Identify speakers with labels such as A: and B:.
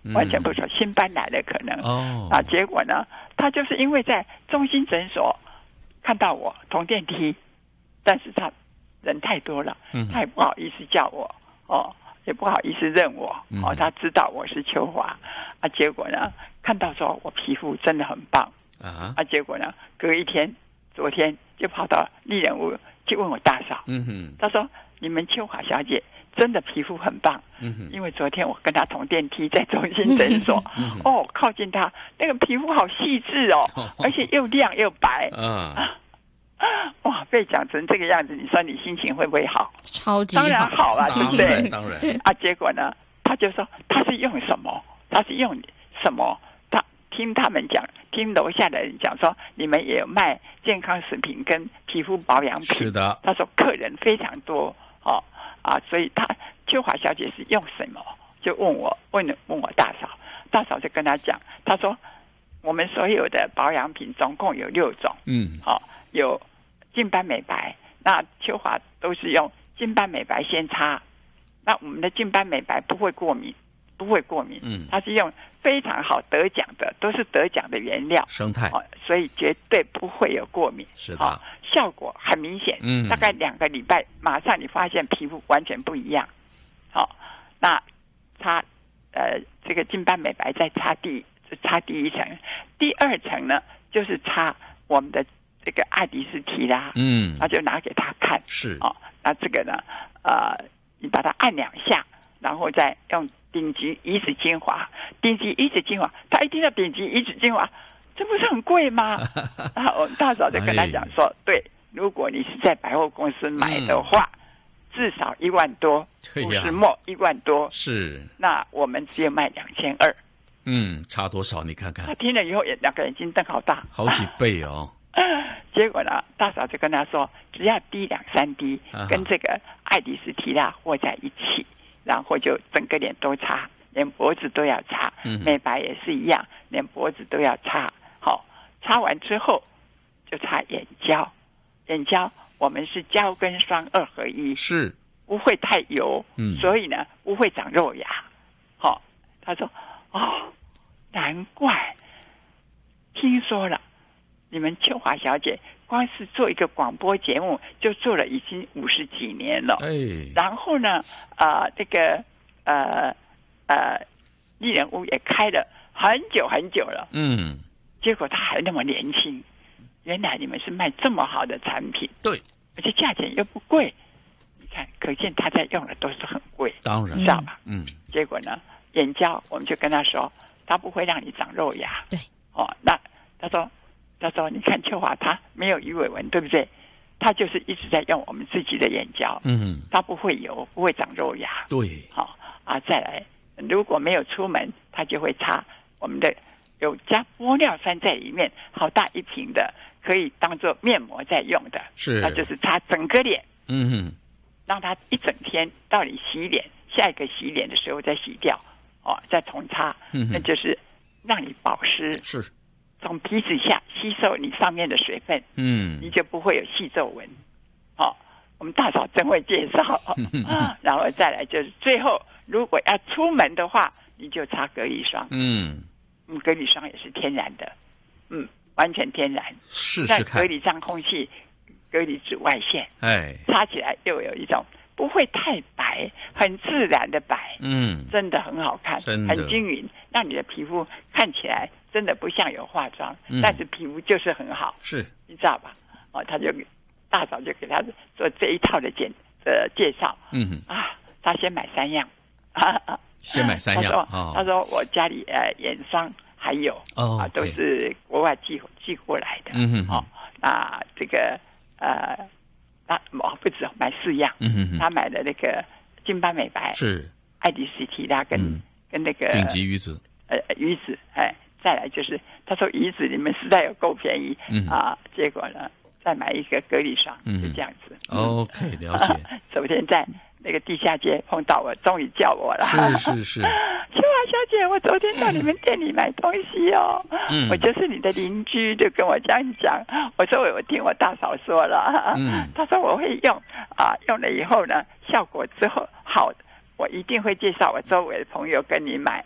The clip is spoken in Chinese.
A: 完全不熟，新搬来的可能。结果呢，他就是因为在中心诊所看到我同电梯，但是他人太多了，他也不好意思叫我也不好意思认我他知道我是秋华结果呢，看到说我皮肤真的很棒结果呢，隔一天，昨天就跑到丽人屋去问我大嫂，他说你们秋华小姐真的皮肤很棒，因为昨天我跟她同电梯在中心诊所靠近她那个皮肤好细致而且又亮又白哇，被讲成这个样子，你说你心情会不会好？
B: 超级好，
A: 当然好了，对不对？
C: 当然
A: 结果呢，他就说他是用什么？他是用什么？他听他们讲，听楼下的人讲说，你们也有卖健康食品跟皮肤保养品。
C: 是的，
A: 他说客人非常多所以秋华小姐是用什么？就问我大嫂，大嫂就跟他讲，他说我们所有的保养品总共有6种，有净斑美白，那秋华都是用净斑美白先擦，那我们的净斑美白不会过敏，它是用非常好得奖的，都是得奖的原料，
C: 生态
A: 所以绝对不会有过敏，
C: 是的，
A: 效果很明显，大概2个礼拜，马上你发现皮肤完全不一样，那擦这个净斑美白再擦第一层，第2层呢就是擦我们的这个爱迪斯提拉，那就拿给他看，
C: 是
A: 那这个呢你把它按2下，然后再用顶级鱼子精华，他一听到顶级鱼子精华，这不是很贵吗？然后我大嫂就跟他讲说，对，如果你是在百货公司买的话，至少1万多，50末1万多，
C: 是，
A: 那我们只有卖2200。
C: 差多少？你看看。
A: 他听了以后，2个眼睛瞪好大，
C: 好几倍哦。
A: 结果呢，大嫂就跟他说，只要滴2-3滴，跟这个爱迪斯提拉和在一起，然后就整个脸都擦，连脖子都要擦，美白也是一样，连脖子都要擦。好，擦完之后就擦眼胶，我们是胶跟霜2合1，
C: 是
A: 不会太油，所以呢不会长肉芽。好，他说难怪，听说了你们秋华小姐光是做一个广播节目就做了已经50几年了，然后呢这个丽人屋也开了很久很久了，结果他还那么年轻，原来你们是卖这么好的产品，
C: 对，
A: 而且价钱又不贵，你看可见他在用的都是很贵，
C: 当然
A: 知道吧？结果呢眼胶我们就跟他说它不会让你长肉芽，
B: 对，
A: 那他说你看秋华他没有鱼尾纹，对不对？他就是一直在用我们自己的眼胶，他不会油，不会长肉芽，
C: 对，
A: 再来如果没有出门，他就会擦我们的有加玻尿酸在里面，好大一瓶的，可以当做面膜在用的，
C: 是，
A: 那就是擦整个脸，让他一整天到你洗脸，下一个洗脸的时候再洗掉，再重擦，那就是让你保湿，
C: 是
A: 从皮脂下吸收你上面的水分，你就不会有细皱纹。我们大嫂真会介绍，然后再来就是最后，如果要出门的话，你就擦隔离霜，隔离霜也是天然的，完全天然，
C: 试试看，
A: 隔离上空气，隔离紫外线，擦起来又有一种不会太白，很自然的白，真的很好看，很均匀，让你的皮肤看起来真的不像有化妆，但是皮肤就是很好，
C: 是，
A: 你知道吧？他就大嫂就给他做这一套的介绍，他先买3样，
C: 先买3样，
A: 他说我家里眼霜还有都是国外寄过来的，那这个不止买4样，他买的那个净斑美白
C: 是
A: 爱迪斯提拉跟那个
C: 顶级鱼子，
A: 再来就是他说鱼子你们实在有够便宜，结果呢再买一个隔离霜，就这样子。
C: OK， 了解。
A: 昨天在那个地下街碰到我，终于叫我了。
C: 是。
A: 秋华小姐，我昨天到你们店里买东西哦，我就是你的邻居，就跟我这样讲。我说我听我大嫂说了，她说我会用用了以后呢，效果之后好，我一定会介绍我周围的朋友跟你买。